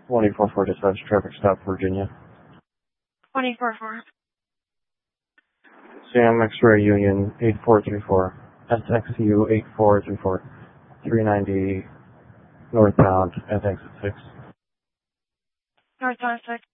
24-4 dispatch, traffic stop, Virginia. 24-4. Sam X-Ray Union 8434, SXU 8434, 390 northbound at exit 6. Northbound 6.